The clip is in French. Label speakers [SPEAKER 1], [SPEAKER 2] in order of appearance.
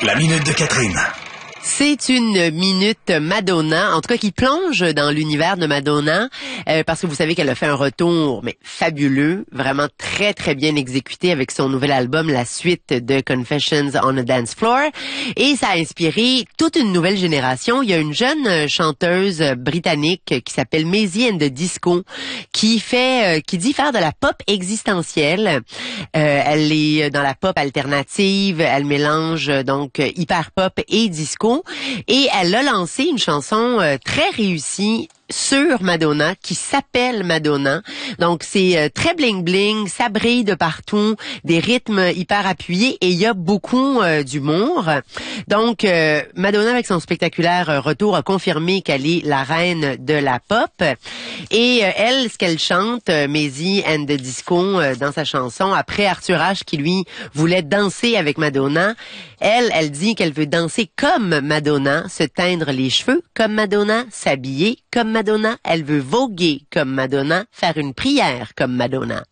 [SPEAKER 1] La minute de Catherine.
[SPEAKER 2] C'est une minute Madonna, en tout cas qui plonge dans l'univers de Madonna, parce que vous savez qu'elle a fait un retour mais fabuleux, vraiment très très bien exécuté avec son nouvel album, la suite de Confessions on a Dance Floor, et ça a inspiré toute une nouvelle génération. Il y a une jeune chanteuse britannique qui s'appelle Maisie and the Disco, qui dit faire de la pop existentielle. Elle est dans la pop alternative, elle mélange donc hyper pop et disco. Et elle a lancé une chanson très réussie sur Madonna qui s'appelle Madonna. Donc c'est très bling bling, ça brille de partout, des rythmes hyper appuyés et il y a beaucoup d'humour. Donc Madonna avec son spectaculaire retour a confirmé qu'elle est la reine de la pop. Et elle, ce qu'elle chante, Maisie and the Disco, dans sa chanson, après Arthur H qui lui voulait danser avec Madonna, elle dit qu'elle veut danser comme Madonna, se teindre les cheveux comme Madonna, s'habiller comme Madonna, elle veut voguer comme Madonna, faire une prière comme Madonna.